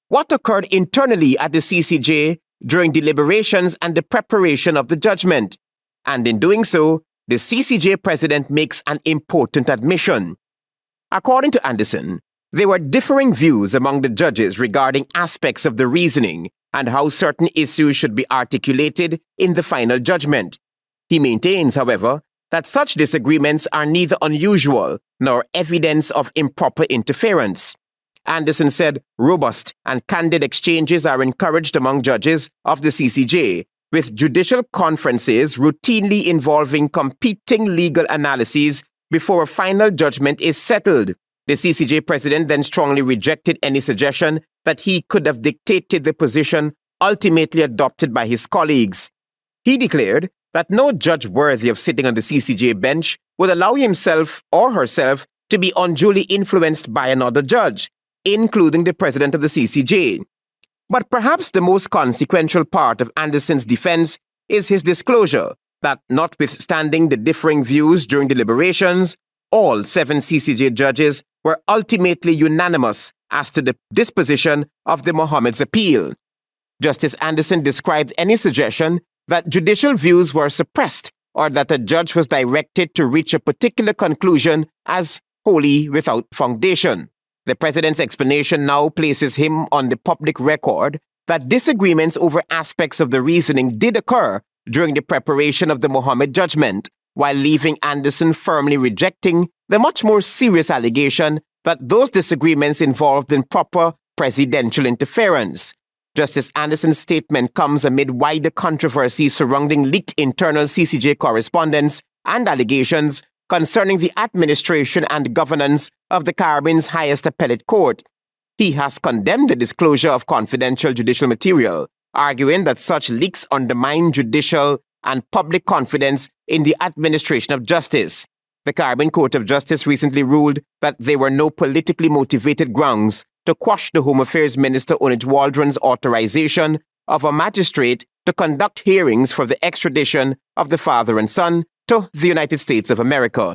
what occurred internally at the CCJ during deliberations and the preparation of the judgment. And in doing so, the CCJ president makes an important admission. According to Anderson, there were differing views among the judges regarding aspects of the reasoning and how certain issues should be articulated in the final judgment. He maintains, however, that such disagreements are neither unusual nor evidence of improper interference. Anderson said robust and candid exchanges are encouraged among judges of the CCJ, with judicial conferences routinely involving competing legal analyses before a final judgment is settled. The CCJ president then strongly rejected any suggestion that he could have dictated the position ultimately adopted by his colleagues. He declared that no judge worthy of sitting on the CCJ bench would allow himself or herself to be unduly influenced by another judge, including the president of the CCJ. But perhaps the most consequential part of Anderson's defense is his disclosure that notwithstanding the differing views during deliberations, all 7 CCJ judges were ultimately unanimous as to the disposition of the Mohammed's appeal. Justice Anderson described any suggestion that judicial views were suppressed or that a judge was directed to reach a particular conclusion as wholly without foundation. The president's explanation now places him on the public record that disagreements over aspects of the reasoning did occur during the preparation of the Mohammed judgment, while leaving Anderson firmly rejecting the much more serious allegation that those disagreements involved improper presidential interference. Justice Anderson's statement comes amid wider controversy surrounding leaked internal CCJ correspondence and allegations concerning the administration and governance of the Caribbean's highest appellate court. He has condemned the disclosure of confidential judicial material, arguing that such leaks undermine judicial and public confidence in the administration of justice. The Caribbean Court of Justice recently ruled that there were no politically motivated grounds to quash the Home Affairs Minister Onij Waldron's authorization of a magistrate to conduct hearings for the extradition of the father and son to the United States of America.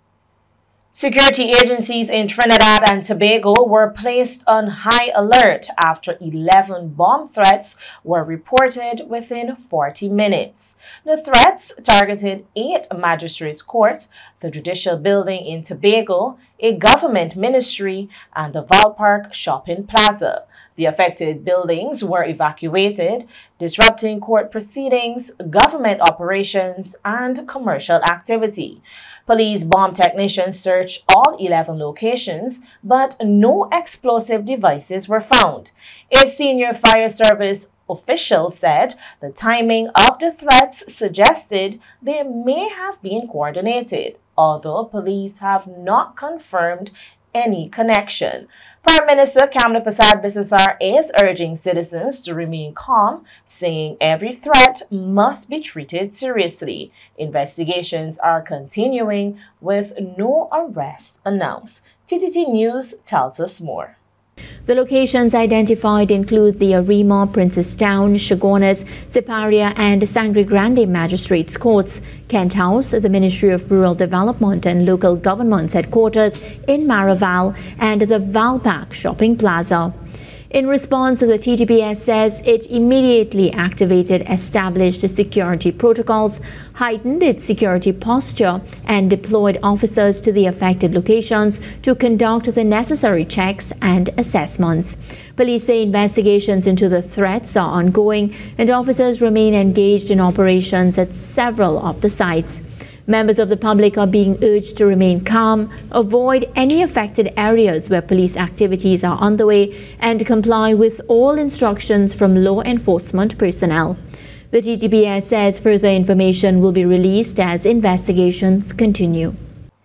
Security agencies in Trinidad and Tobago were placed on high alert after 11 bomb threats were reported within 40 minutes. The threats targeted 8 magistrates' courts, the judicial building in Tobago, a government ministry, and the Valpark shopping plaza. The affected buildings were evacuated, disrupting court proceedings, government operations, and commercial activity. Police bomb technicians searched all 11 locations, but no explosive devices were found. A senior fire service official said the timing of the threats suggested they may have been coordinated, although police have not confirmed any connection. Prime Minister Kamla Persad-Bissessar is urging citizens to remain calm, saying every threat must be treated seriously. Investigations are continuing with no arrests announced. TTT News tells us more. The locations identified include the Arima, Princestown, Chaguanas, Siparia and Sangre Grande Magistrates Courts, Kent House, the Ministry of Rural Development and Local Government's headquarters in Maraval, and the Valpark Shopping Plaza. In response, the TGPS says it immediately activated established security protocols, heightened its security posture, and deployed officers to the affected locations to conduct the necessary checks and assessments. Police say investigations into the threats are ongoing and officers remain engaged in operations at several of the sites. Members of the public are being urged to remain calm, avoid any affected areas where police activities are underway, and comply with all instructions from law enforcement personnel. The TTPS says further information will be released as investigations continue.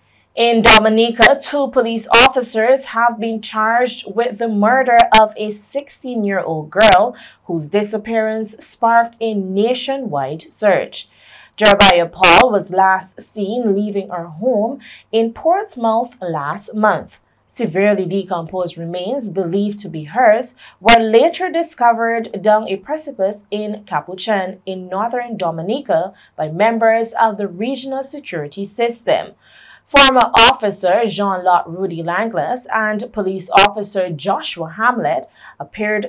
In Dominica, 2 police officers have been charged with the murder of a 16-year-old girl whose disappearance sparked a nationwide search. Jeremiah Paul was last seen leaving her home in Portsmouth last month. Severely decomposed remains believed to be hers were later discovered down a precipice in Capuchin in northern Dominica by members of the regional security system. Former officer Jean-Lot Rudy Langlas and police officer Joshua Hamlet appeared